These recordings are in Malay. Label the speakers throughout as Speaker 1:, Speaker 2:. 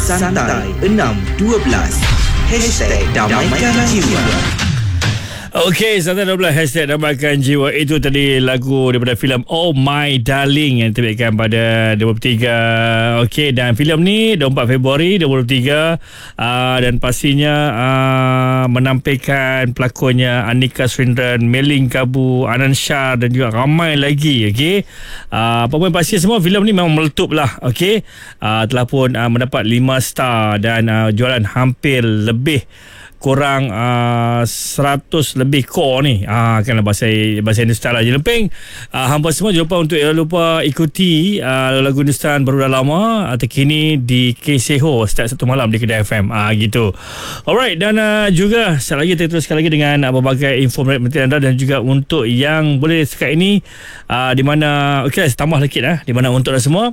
Speaker 1: Santai 612 #Damaikan Jiwa.
Speaker 2: Okey, Santai 12 #Damaikan Jiwa. Itu tadi lagu daripada filem Oh My Darling yang diterbitkan pada 23. Okey, dan filem ni 24 Februari 2023 dan pastinya menampilkan pelakonnya Anika Srindran, Meling Kabu, Anand Shah dan juga ramai lagi. Okey, apa pun pasti semua filem ni memang meletup lah. Okey, telah pun mendapat 5 star dan jualan hampir lebih kurang 100 lebih core ni. Kan bahasa Hindustan lah. Jadi Lempeng, hampa semua jangan lupa untuk lupa ikuti lagu Hindustan baru dah lama terkini di KSEHO setiap Sabtu malam di Kedah FM. Gitu. Alright, dan juga sekali lagi kita teruskan lagi dengan berbagai info menteri anda, dan juga untuk yang boleh sekat ini di mana okey, saya tambah sikit di mana untuk anda semua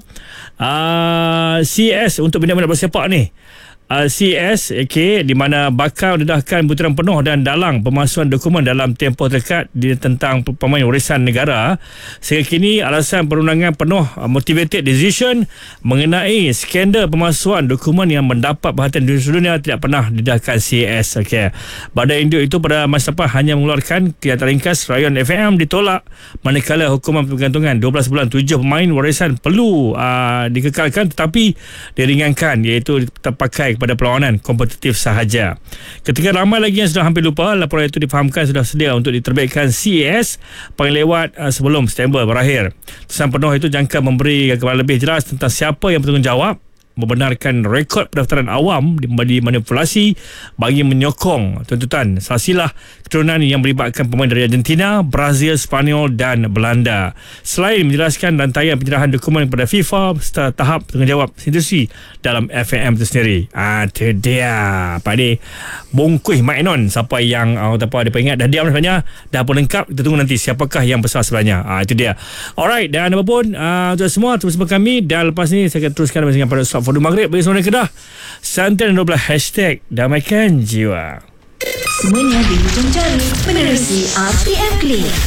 Speaker 2: CES untuk bina-bina bersepak ni. CES, di mana bakal dedahkan butiran penuh dan dalang pemalsuan dokumen dalam tempoh terdekat tentang pemain warisan negara. Sehingga kini alasan perundangan penuh motivated decision mengenai skandal pemalsuan dokumen yang mendapat perhatian dunia tidak pernah didedahkan CES. Badan induk itu pada masa depan hanya mengeluarkan kenyataan ringkas rayon FAM ditolak, manakala hukuman pergantungan 12 bulan 7 pemain warisan perlu dikekalkan tetapi diringankan, iaitu terpakai pada perlawanan kompetitif sahaja. Ketika ramai lagi yang sudah hampir lupa, laporan itu difahamkan sudah sedia untuk diterbitkan CES paling lewat sebelum September berakhir. Tulisan penuh itu jangka memberi gambaran lebih jelas tentang siapa yang bertanggungjawab, membenarkan rekod pendaftaran awam dimanipulasi bagi menyokong tuntutan silsilah keturunan yang melibatkan pemain dari Argentina, Brazil, Spanyol dan Belanda. Selain menjelaskan rantaian penyerahan dokumen kepada FIFA serta tahap tanggungjawab institusi dalam FAM itu sendiri. Itu dia. Pak Adi bongkuih mainon. Siapa yang ada ingat dah diam sebenarnya, dah pun lengkap. Kita tunggu nanti siapakah yang besar sebenarnya. Itu dia. Alright, dan apapun untuk semua terus bersama kami, dan lepas ni saya akan teruskan dengan pada Ustaz Fadu Maghrib bagi semua Kedah. Santai 12 #Damaikan Jiwa.
Speaker 3: Semuanya di hujung jari menerusi RPM Clear.